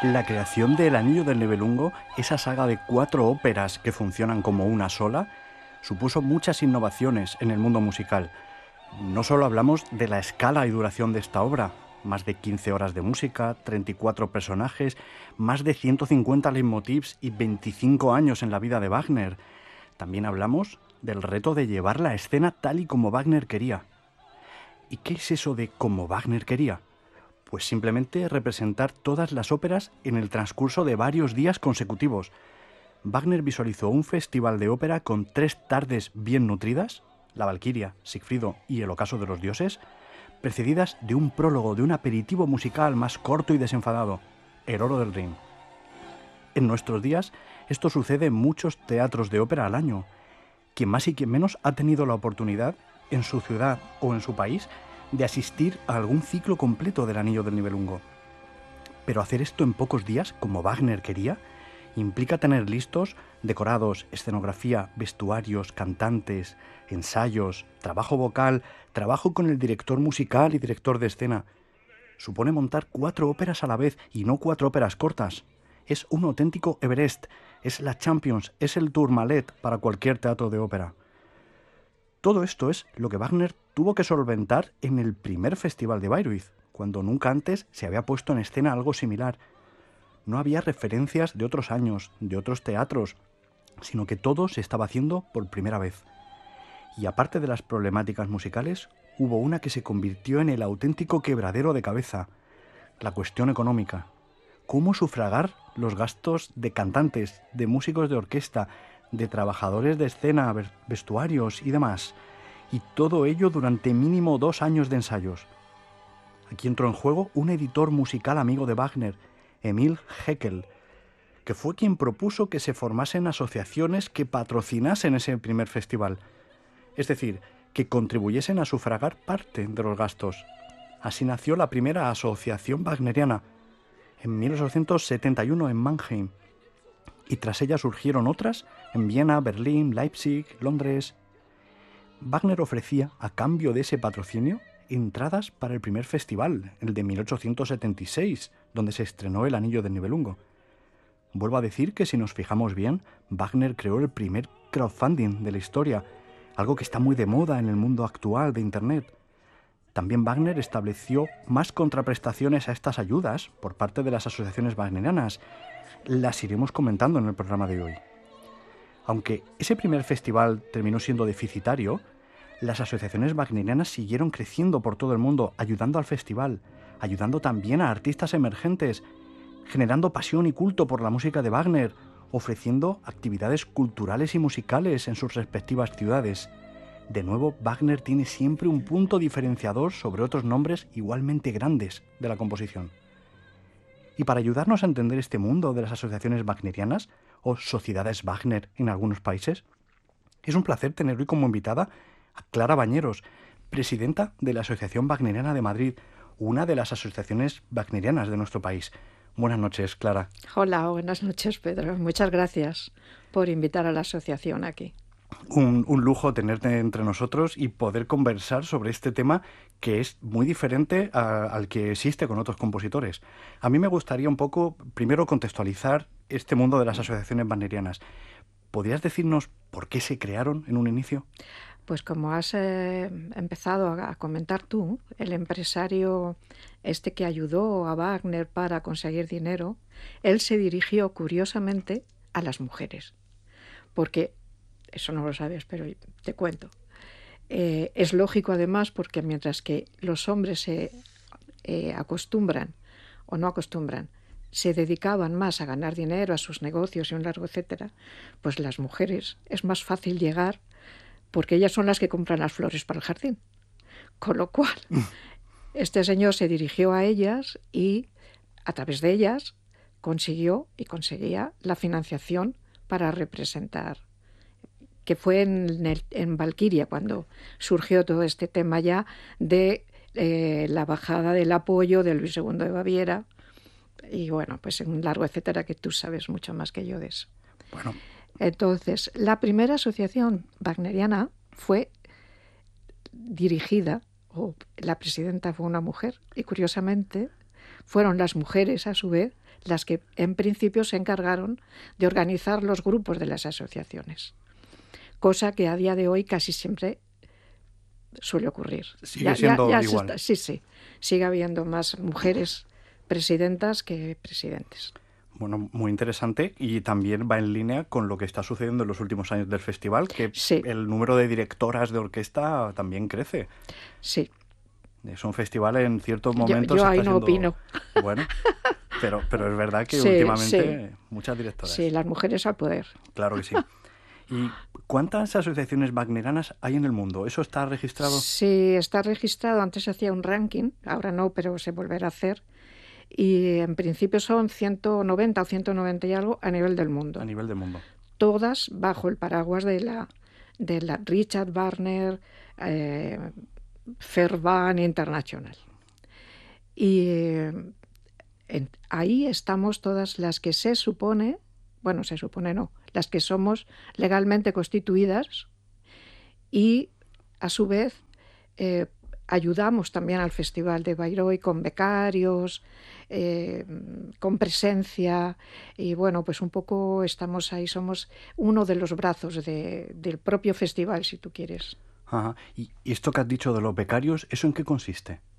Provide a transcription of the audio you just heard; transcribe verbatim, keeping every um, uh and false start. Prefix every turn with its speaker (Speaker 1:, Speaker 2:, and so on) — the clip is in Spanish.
Speaker 1: La creación de El Anillo del Nibelungo, esa saga de cuatro óperas que funcionan como una sola, supuso muchas innovaciones en el mundo musical. No solo hablamos de la escala y duración de esta obra, más de quince horas de música, treinta y cuatro personajes, más de ciento cincuenta leitmotivs y veinticinco años en la vida de Wagner. También hablamos del reto de llevar la escena tal y como Wagner quería. ¿Y qué es eso de como Wagner quería? Pues simplemente representar todas las óperas en el transcurso de varios días consecutivos. Wagner visualizó un festival de ópera con tres tardes bien nutridas, La Valquiria, Sigfrido y El Ocaso de los Dioses, precedidas de un prólogo, de un aperitivo musical más corto y desenfadado, El Oro del Rin. En nuestros días, esto sucede en muchos teatros de ópera al año. Quien más y quien menos ha tenido la oportunidad, en su ciudad o en su país, de asistir a algún ciclo completo del Anillo del Nibelungo. Pero hacer esto en pocos días, como Wagner quería, implica tener listos decorados, escenografía, vestuarios, cantantes, ensayos, trabajo vocal, trabajo con el director musical y director de escena. Supone montar cuatro óperas a la vez y no cuatro óperas cortas. Es un auténtico Everest, es la Champions, es el Tourmalet para cualquier teatro de ópera. Todo esto es lo que Wagner tuvo que solventar en el primer festival de Bayreuth, cuando nunca antes se había puesto en escena algo similar. No había referencias de otros años, de otros teatros, sino que todo se estaba haciendo por primera vez. Y aparte de las problemáticas musicales, hubo una que se convirtió en el auténtico quebradero de cabeza, la cuestión económica. ¿Cómo sufragar los gastos de cantantes, de músicos de orquesta, de trabajadores de escena, vestuarios y demás? Y todo ello durante mínimo dos años de ensayos. Aquí entró en juego un editor musical amigo de Wagner, Emil Heckel, que fue quien propuso que se formasen asociaciones que patrocinasen ese primer festival. Es decir, que contribuyesen a sufragar parte de los gastos. Así nació la primera asociación wagneriana, en mil ochocientos setenta y uno en Mannheim, y tras ella surgieron otras en Viena, Berlín, Leipzig, Londres. Wagner ofrecía, a cambio de ese patrocinio, entradas para el primer festival, el de mil ochocientos setenta y seis, donde se estrenó El Anillo del Nibelungo. Vuelvo a decir que si nos fijamos bien, Wagner creó el primer crowdfunding de la historia, algo que está muy de moda en el mundo actual de Internet. También Wagner estableció más contraprestaciones a estas ayudas por parte de las asociaciones wagnerianas. Las iremos comentando en el programa de hoy. Aunque ese primer festival terminó siendo deficitario, las asociaciones wagnerianas siguieron creciendo por todo el mundo, ayudando al festival, ayudando también a artistas emergentes, generando pasión y culto por la música de Wagner, ofreciendo actividades culturales y musicales en sus respectivas ciudades. De nuevo, Wagner tiene siempre un punto diferenciador sobre otros nombres igualmente grandes de la composición. Y para ayudarnos a entender este mundo de las asociaciones wagnerianas, o sociedades Wagner en algunos países, es un placer tener hoy como invitada a Clara Bañeros, presidenta de la Asociación Wagneriana de Madrid, una de las asociaciones wagnerianas de nuestro país. Buenas noches, Clara.
Speaker 2: Hola, buenas noches, Pedro. Muchas gracias por invitar a la asociación aquí.
Speaker 1: Un, un lujo tenerte entre nosotros y poder conversar sobre este tema que es muy diferente a, al que existe con otros compositores. A mí me gustaría un poco, primero, contextualizar este mundo de las asociaciones wagnerianas. ¿Podrías decirnos por qué se crearon en un inicio?
Speaker 2: Pues como has eh, empezado a, a comentar tú, el empresario este que ayudó a Wagner para conseguir dinero, él se dirigió curiosamente a las mujeres, porque eso no lo sabes, pero te cuento. Eh, es lógico además porque mientras que los hombres se eh, acostumbran o no acostumbran, se dedicaban más a ganar dinero, a sus negocios y un largo etcétera, pues las mujeres es más fácil llegar porque ellas son las que compran las flores para el jardín. Con lo cual, este señor se dirigió a ellas y a través de ellas consiguió y conseguía la financiación para representar, que fue en, el, en Valquiria cuando surgió todo este tema ya de eh, la bajada del apoyo de Luis segundo de Baviera y bueno, pues un largo etcétera que tú sabes mucho más que yo de eso.
Speaker 1: Bueno.
Speaker 2: Entonces, la primera asociación wagneriana fue dirigida, o la presidenta fue una mujer, y curiosamente fueron las mujeres, a su vez, las que en principio se encargaron de organizar los grupos de las asociaciones, cosa que a día de hoy casi siempre suele ocurrir.
Speaker 1: Sigue
Speaker 2: ya,
Speaker 1: siendo
Speaker 2: ya, ya
Speaker 1: igual.
Speaker 2: Está, sí, sí, sigue habiendo más mujeres presidentas que presidentes.
Speaker 1: Bueno, muy interesante, y también va en línea con lo que está sucediendo en los últimos años del festival, que
Speaker 2: sí.
Speaker 1: el número de directoras de orquesta también crece.
Speaker 2: Sí.
Speaker 1: Es un festival en ciertos momentos...
Speaker 2: Yo, yo
Speaker 1: está
Speaker 2: ahí no
Speaker 1: siendo...
Speaker 2: opino.
Speaker 1: Bueno, pero, pero es verdad que
Speaker 2: sí,
Speaker 1: últimamente
Speaker 2: sí.
Speaker 1: muchas directoras.
Speaker 2: Sí, las mujeres al poder.
Speaker 1: Claro que sí. ¿Y cuántas asociaciones wagnerianas hay en el mundo? ¿Eso está registrado?
Speaker 2: Sí, está registrado. Antes se hacía un ranking, ahora no, pero se volverá a hacer. Y en principio son ciento noventa o ciento noventa y algo a nivel del mundo.
Speaker 1: A nivel del mundo.
Speaker 2: Todas bajo el paraguas de la, de la Richard Wagner eh, Verband International. Y eh, en, ahí estamos todas las que se supone, bueno, se supone no, las que somos legalmente constituidas, y a su vez eh, ayudamos también al Festival de Bayreuth con becarios, eh, con presencia, y bueno, pues un poco estamos ahí, somos uno de los brazos de, del propio festival, si tú quieres.
Speaker 1: Ajá. ¿Y esto que has dicho de los becarios, eso en qué consiste?